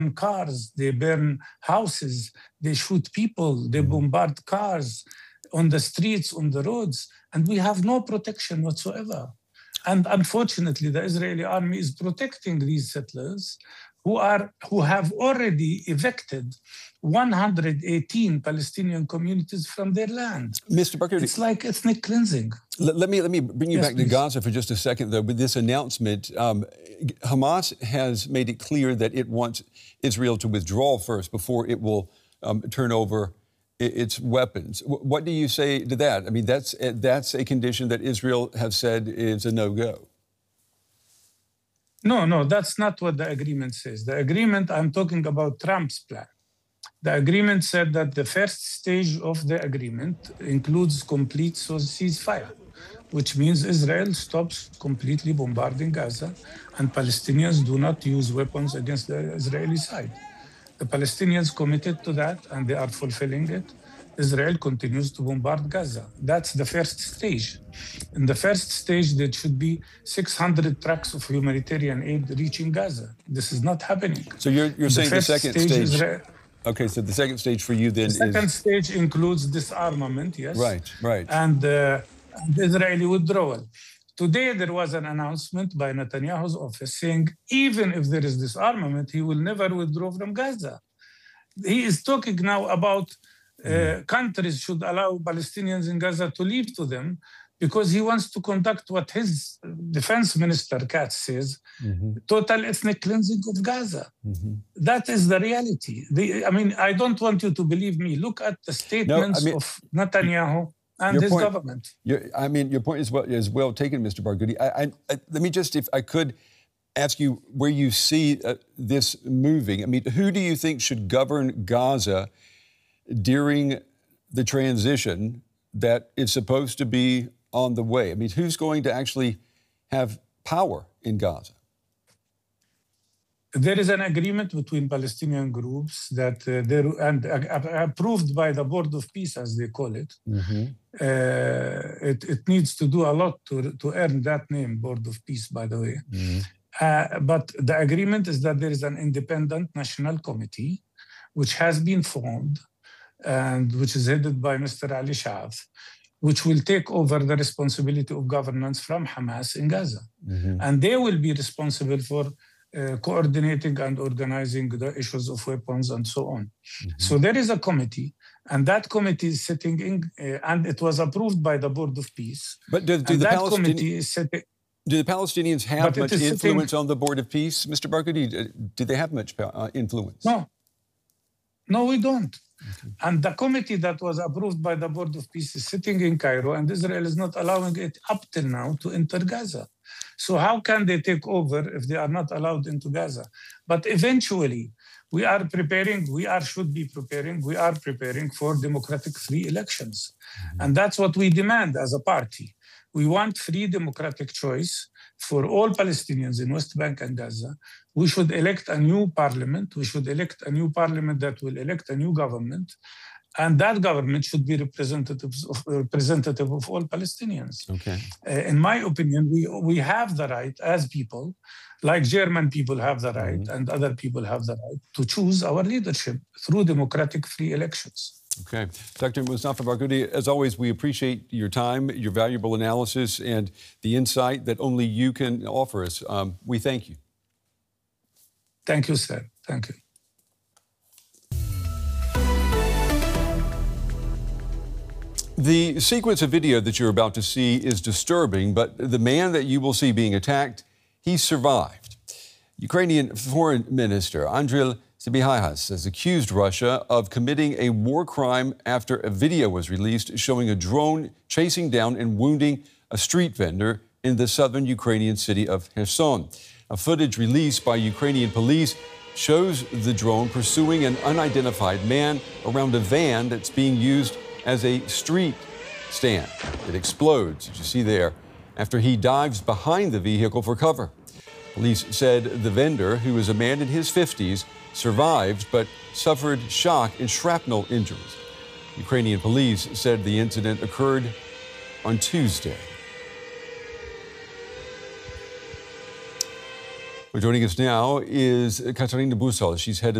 cars, they burn houses, they shoot people, they bombard cars on the streets, on the roads, and we have no protection whatsoever. And unfortunately, the Israeli army is protecting these settlers who have already evicted 118 Palestinian communities from their land. Mr. Barghouti, it's like ethnic cleansing. Let me bring you back to Gaza for just a second, though. With this announcement, Hamas has made it clear that it wants Israel to withdraw first before it will turn over its weapons. What do you say to that? I mean, that's a condition that Israel have said is a no-go. No, that's not what the agreement says. The agreement, I'm talking about Trump's plan. The agreement said that the first stage of the agreement includes complete ceasefire, which means Israel stops completely bombarding Gaza and Palestinians do not use weapons against the Israeli side. The Palestinians committed to that and they are fulfilling it. Israel continues to bombard Gaza. That's the first stage. In the first stage, there should be 600 trucks of humanitarian aid reaching Gaza. This is not happening. So you're saying the second stage... Okay, so the second stage for you then is... The second stage includes disarmament, yes. Right. And Israeli withdrawal. Today, there was an announcement by Netanyahu's office saying, even if there is disarmament, he will never withdraw from Gaza. He is talking now about countries should allow Palestinians in Gaza to leave to them because he wants to conduct what his defense minister, Katz, says, total ethnic cleansing of Gaza. That is the reality. I don't want you to believe me. Look at the statements of Netanyahu and his government. Your point is well taken, Mr. Barghouti. Let me just, if I could, ask you where you see this moving. I mean, who do you think should govern Gaza during the transition that is supposed to be on the way? I mean, who's going to actually have power in Gaza? There is an agreement between Palestinian groups that approved by the Board of Peace, as they call it. It needs to do a lot to earn that name, Board of Peace, by the way. But the agreement is that there is an independent national committee which has been formed and which is headed by Mr. Ali Sha'af, which will take over the responsibility of governance from Hamas in Gaza. And they will be responsible for coordinating and organizing the issues of weapons and so on. So there is a committee, and that committee is sitting in, and it was approved by the Board of Peace. But do the Palestinians have much influence on the Board of Peace, Mr. Barghouti? Do they have much influence? No, we don't. And the committee that was approved by the Board of Peace is sitting in Cairo, and Israel is not allowing it up till now to enter Gaza. So how can they take over if they are not allowed into Gaza? But eventually, we are preparing for democratic free elections. And that's what we demand as a party. We want free democratic choice for all Palestinians in West Bank and Gaza. We should elect a new parliament. We should elect a new parliament that will elect a new government. And that government should be representative of all Palestinians. In my opinion, we have the right as people, like German people have the right and other people have the right to choose our leadership through democratic free elections. Okay. Dr. Mustafa Barghouti, as always, we appreciate your time, your valuable analysis, and the insight that only you can offer us. We thank you. Thank you, sir. Thank you. The sequence of video that you're about to see is disturbing, but the man that you will see being attacked, he survived. Ukrainian Foreign Minister Andriy Sybiha has accused Russia of committing a war crime after a video was released showing a drone chasing down and wounding a street vendor in the southern Ukrainian city of Kherson. A footage released by Ukrainian police shows the drone pursuing an unidentified man around a van that's being used as a street stand. It explodes, as you see there, after he dives behind the vehicle for cover. Police said the vendor, who is a man in his 50s, survived but suffered shock and shrapnel injuries. Ukrainian police said the incident occurred on Tuesday. Well, joining us now is Katarina Busol. She's head of